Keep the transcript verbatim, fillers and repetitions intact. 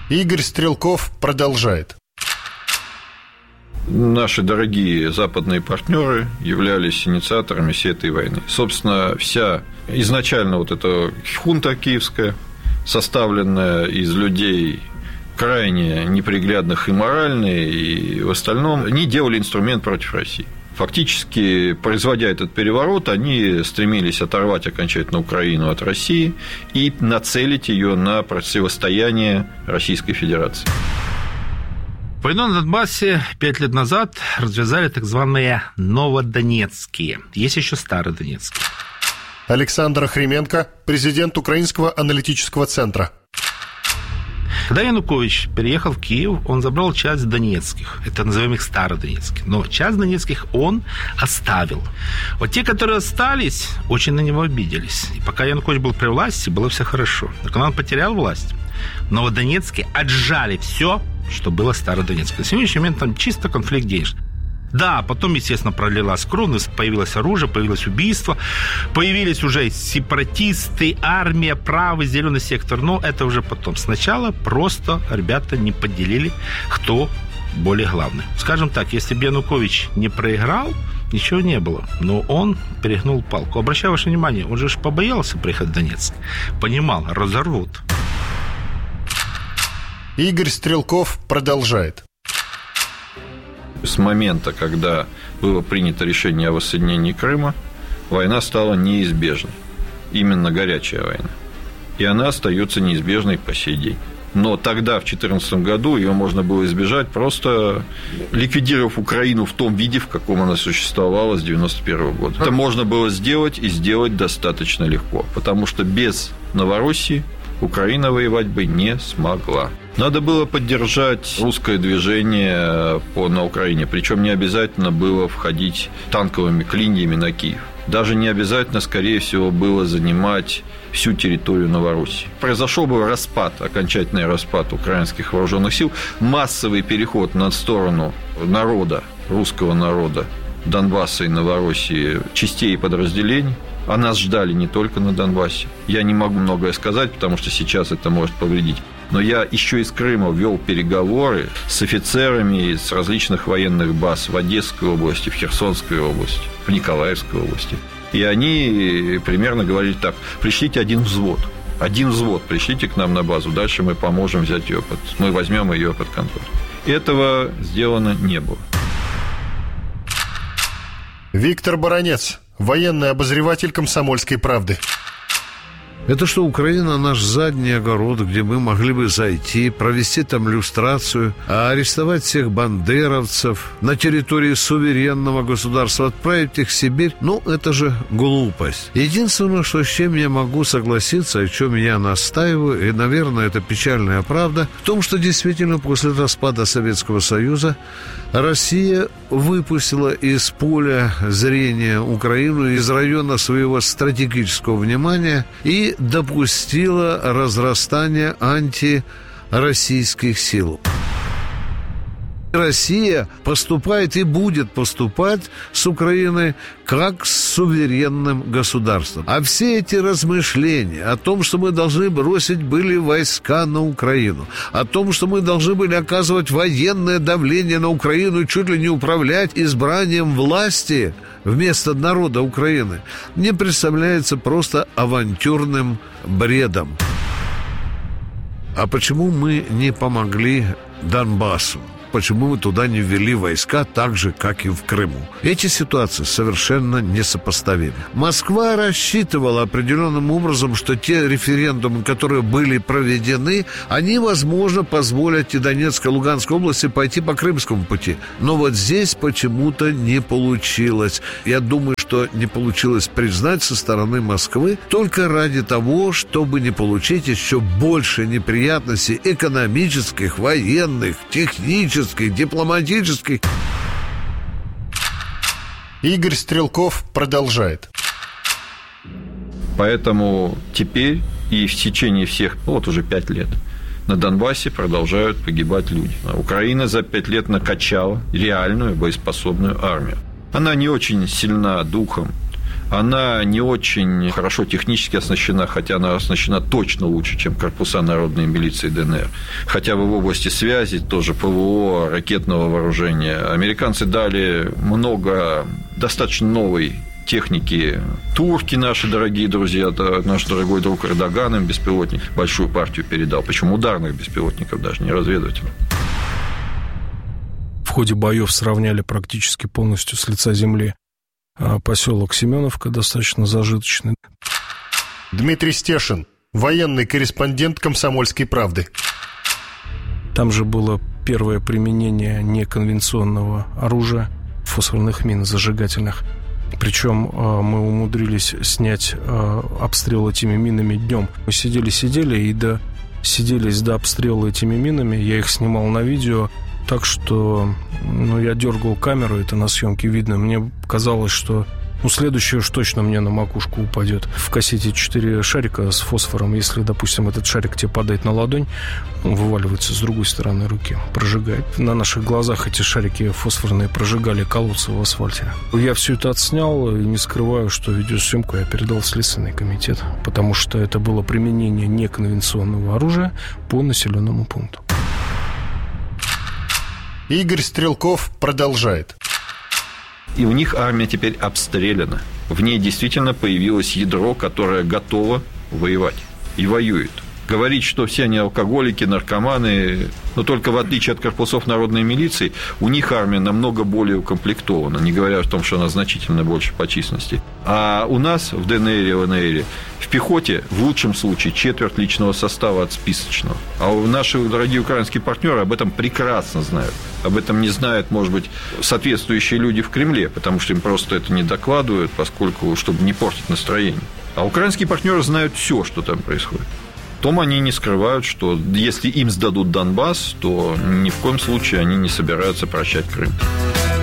Игорь Стрелков продолжает. Наши дорогие западные партнеры являлись инициаторами всей этой войны. Собственно, вся изначально вот эта хунта киевская, составленная из людей крайне неприглядных и моральных, и в остальном, они делали инструмент против России. Фактически, производя этот переворот, они стремились оторвать окончательно Украину от России и нацелить ее на противостояние Российской Федерации. Войну на Донбассе пять лет назад развязали так званые новодонецкие. Есть еще стародонецкие. Александр Охрименко, президент Украинского аналитического центра. Когда Янукович переехал в Киев, он забрал часть донецких, это назовем их стародонецких, но часть донецких он оставил. Вот те, которые остались, очень на него обиделись. И пока Янукович был при власти, было все хорошо. Но когда он потерял власть, новодонецкие отжали все, что было стародонецкое. На сегодняшний момент там чисто конфликт денежный. Да, потом, естественно, пролилась кровь, появилось оружие, появилось убийство, появились уже сепаратисты, армия, правый, зеленый сектор, но это уже потом. Сначала просто ребята не поделили, кто более главный. Скажем так, если бы Янукович не проиграл, ничего не было, но он перегнул палку. Обращаю ваше внимание, он же побоялся приехать в Донецк, понимал, разорвут. Игорь Стрелков продолжает. С момента, когда было принято решение о воссоединении Крыма, война стала неизбежной. Именно горячая война. И она остается неизбежной по сей день. Но тогда, в две тысячи четырнадцатом году, ее можно было избежать, просто ликвидировав Украину в том виде, в каком она существовала с девяносто первого года. Это можно было сделать и сделать достаточно легко, потому что без Новороссии Украина воевать бы не смогла. Надо было поддержать русское движение по, на Украине, причем не обязательно было входить танковыми клиньями на Киев. Даже не обязательно, скорее всего, было занимать всю территорию Новороссии. Произошел бы распад, окончательный распад украинских вооруженных сил, массовый переход на сторону народа, русского народа, Донбасса и Новороссии, частей и подразделений. А нас ждали не только на Донбассе. Я не могу многое сказать, потому что сейчас это может повредить. Но я еще из Крыма вел переговоры с офицерами из различных военных баз в Одесской области, в Херсонской области, в Николаевской области. И они примерно говорили так: пришлите один взвод. Один взвод пришлите к нам на базу, дальше мы поможем взять ее под... мы возьмем ее под контроль. Этого сделано не было. Виктор Баранец, военный обозреватель «Комсомольской правды». Это что, Украина наш задний огород, где мы могли бы зайти, провести там люстрацию, а арестовать всех бандеровцев на территории суверенного государства, отправить их в Сибирь? Ну, это же глупость. Единственное, что с чем я могу согласиться, о чем я настаиваю, и, наверное, это печальная правда, в том, что действительно после распада Советского Союза Россия выпустила из поля зрения Украину, из района своего стратегического внимания и допустила разрастание антироссийских сил. Россия поступает и будет поступать с Украиной как с суверенным государством. А все эти размышления о том, что мы должны бросить были войска на Украину, о том, что мы должны были оказывать военное давление на Украину и чуть ли не управлять избранием власти вместо народа Украины, мне представляется просто авантюрным бредом. А почему мы не помогли Донбассу? Почему мы туда не ввели войска так же, как и в Крыму? Эти ситуации совершенно несопоставимы. Москва рассчитывала определенным образом, что те референдумы, которые были проведены, они, возможно, позволят и Донецкой, и Луганской области пойти по крымскому пути. Но вот здесь почему-то не получилось. Я думаю, что не получилось признать со стороны Москвы только ради того, чтобы не получить еще больше неприятностей экономических, военных, технических, дипломатических. Игорь Стрелков продолжает. Поэтому теперь и в течение всех, вот уже пять лет, на Донбассе продолжают погибать люди. Украина за пять лет накачала реальную боеспособную армию. Она не очень сильна духом, Она не очень хорошо технически оснащена, хотя она оснащена точно лучше, чем корпуса народной милиции ДНР. Хотя бы в области связи, тоже ПВО, ракетного вооружения. Американцы дали много достаточно новой техники. Турки, наши дорогие друзья, наш дорогой друг Эрдоган им беспилотник большую партию передал. Причем ударных беспилотников, даже не разведывательных. В ходе боев сравняли практически полностью с лица земли поселок Семеновка, достаточно зажиточный. Дмитрий Стешин, военный корреспондент «Комсомольской правды». Там же было первое применение неконвенционного оружия, фосфорных мин зажигательных. Причем мы умудрились снять обстрел этими минами днем. Мы сидели-сидели и до... сиделись до обстрела этими минами. Я их снимал на видео. Так что, ну, я дергал камеру, это на съемке видно. Мне казалось, что, ну, следующее уж точно мне на макушку упадет. В кассете четыре шарика с фосфором. Если, допустим, этот шарик тебе падает на ладонь, он вываливается с другой стороны руки, прожигает. На наших глазах эти шарики фосфорные прожигали колодцы в асфальте. Я все это отснял и не скрываю, что видеосъемку я передал в Следственный комитет, потому что это было применение неконвенционного оружия по населенному пункту. Игорь Стрелков продолжает. И у них армия теперь обстреляна. В ней действительно появилось ядро, которое готово воевать и воюет. Говорить, что все они алкоголики, наркоманы, но только в отличие от корпусов народной милиции, у них армия намного более укомплектована, не говоря о том, что она значительно больше по численности. А у нас в ДНР и ЛНР в пехоте в лучшем случае четверть личного состава от списочного. А наши дорогие украинские партнеры об этом прекрасно знают. Об этом не знают, может быть, соответствующие люди в Кремле, потому что им просто это не докладывают, поскольку, чтобы не портить настроение. А украинские партнеры знают все, что там происходит. Потом они не скрывают, что если им сдадут Донбасс, то ни в коем случае они не собираются прощать Крым.